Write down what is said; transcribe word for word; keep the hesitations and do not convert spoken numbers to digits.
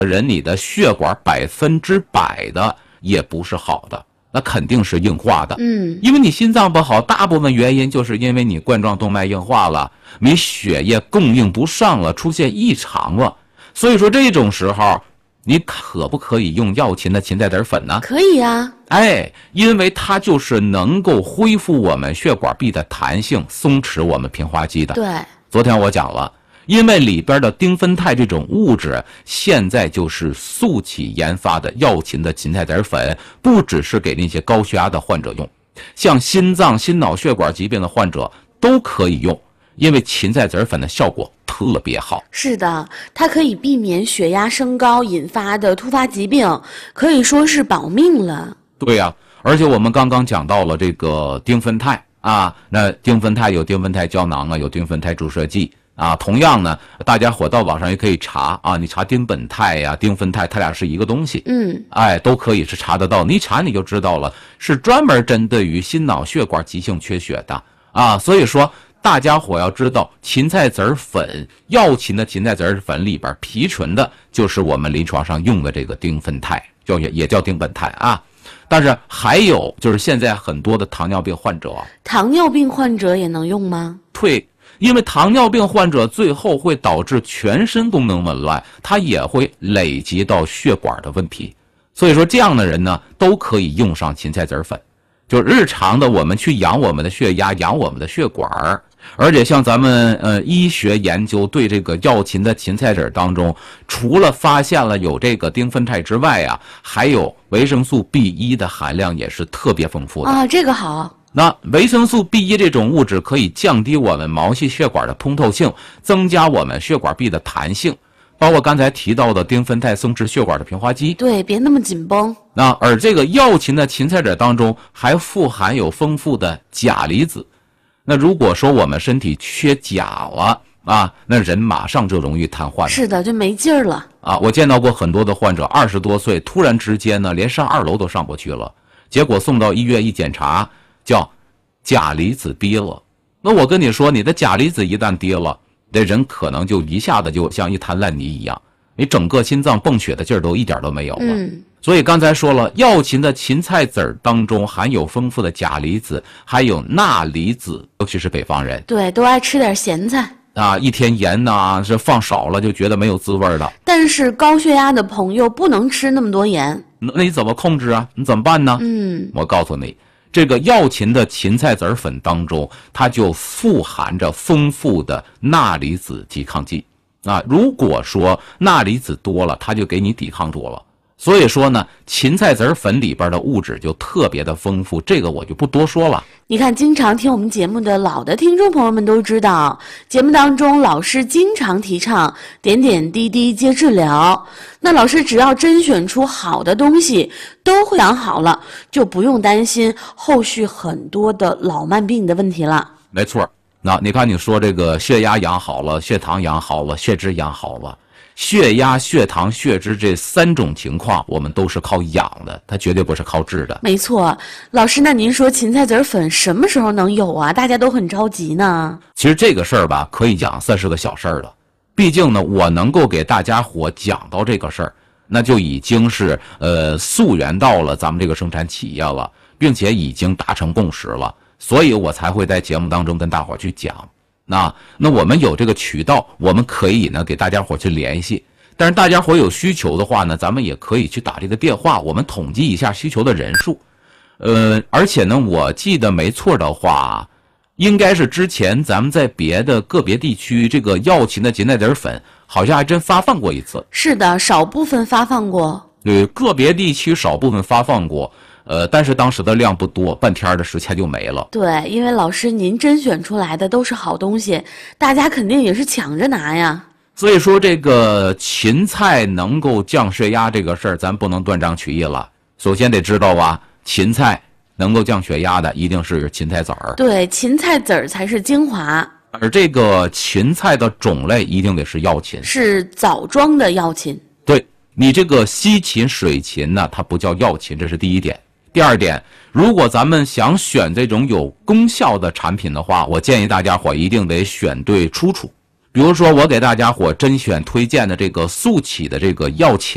人你的血管百分之百的也不是好的，那肯定是硬化的。 嗯， 因为你心脏不好，大部分原因就是因为你冠状动脉硬化了，你血液供应不上了，出现异常了。所以说这种时候，你可不可以用药芹的芹菜籽粉呢？ 可以啊。 哎，因为它就是能够恢复我们血管壁的弹性，松弛我们平滑肌的。 对， 昨天我讲了，因为里边的丁酚酞这种物质，现在就是速起研发的药芹的芹菜籽粉，不只是给那些高血压的患者用，像心脏、心脑血管疾病的患者都可以用，因为芹菜籽粉的效果特别好。 是的，它可以避免血压升高引发的突发疾病，可以说是保命了。 对呀、啊，而且我们刚刚讲到了这个丁酚酞啊，那丁酚酞有丁酚酞胶囊啊，有丁酚酞注射剂啊。同样呢，大家伙到网上也可以查啊，你查丁苯酞呀、丁酚酞，它俩是一个东西。 嗯， 哎，都可以是查得到，你一查你就知道了，是专门针对于心脑血管急性缺血的啊。所以说，大家伙要知道，芹菜籽粉，药芹的芹菜籽粉里边皮醇的就是我们临床上用的这个丁酚酞，叫也也叫丁苯酞啊。但是还有就是现在很多的糖尿病患者， 糖尿病患者也能用吗？ 对，因为糖尿病患者最后会导致全身功能紊乱，它也会累积到血管的问题。所以说这样的人呢，都可以用上芹菜籽粉。就日常的我们去养我们的血压，养我们的血管，而且像咱们呃医学研究对这个药芹的芹菜籽当中，除了发现了有这个丁酚酞之外啊，还有维生素 B 一 的含量也是特别丰富的啊，这个好。 那维生素 B 一 这种物质可以降低我们毛细血管的通透性，增加我们血管壁的弹性，包括刚才提到的丁酚酞松弛血管的平滑肌， 对，别那么紧绷。 那而这个药芹的芹菜籽当中还富含有丰富的钾离子。那如果说我们身体缺钾了啊，那人马上就容易瘫痪了。 是的，就没劲儿了啊！我见到过很多的患者，二十多岁突然之间呢，连上二楼都上不去了，结果送到医院一检查，叫钾离子低了。那我跟你说，你的钾离子一旦低了，这人可能就一下子就像一滩烂泥一样，你整个心脏泵血的劲儿都一点都没有了。 嗯， 所以刚才说了，药芹的芹菜籽当中含有丰富的钾离子，还有钠离子，尤其是北方人， 对，都爱吃点咸菜啊，一天盐呐是放少了就觉得没有滋味了。 但是高血压的朋友不能吃那么多盐， 那你怎么控制啊？你怎么办呢？ 嗯， 我告诉你，这个药芹的芹菜籽粉当中，它就富含着丰富的钠离子拮抗剂啊。如果说钠离子多了，它就给你抵抗住了。所以说呢，芹菜籽粉里边的物质就特别的丰富，这个我就不多说了。 你看，经常听我们节目的老的听众朋友们都知道，节目当中老师经常提倡点点滴滴皆治疗。那老师只要甄选出好的东西，都会养好了，就不用担心后续很多的老慢病的问题了。 没错，那你看你说这个血压养好了，血糖养好了，血脂养好了。血压、血糖、血脂这三种情况，我们都是靠养的，它绝对不是靠治的。 没错，老师，那您说芹菜籽粉什么时候能有啊？大家都很着急呢。 其实这个事儿吧，可以讲算是个小事儿了。毕竟呢，我能够给大家伙讲到这个事儿，那就已经是呃溯源到了咱们这个生产企业了，并且已经达成共识了，所以我才会在节目当中跟大伙儿去讲。那那我们有这个渠道，我们可以呢给大家伙去联系。但是大家伙有需求的话呢，咱们也可以去打这个电话，我们统计一下需求的人数。呃，而且呢，我记得没错的话，应该是之前咱们在别的个别地区，这个药芹的芹菜籽粉好像还真发放过一次。 是的，少部分发放过。 对，个别地区少部分发放过。呃，但是当时的量不多，半天的时间就没了。 对，因为老师您甄选出来的都是好东西，大家肯定也是抢着拿呀。 所以说，这个芹菜能够降血压这个事儿，咱不能断章取义了。首先得知道啊，芹菜能够降血压的一定是芹菜籽儿。 对，芹菜籽儿才是精华。 而这个芹菜的种类一定得是药芹， 是枣庄的药芹。 对，你这个西芹、水芹呢，它不叫药芹，这是第一点。第二点，如果咱们想选这种有功效的产品的话，我建议大家伙一定得选对出处。比如说，我给大家伙甄选推荐的这个速起的这个药芹。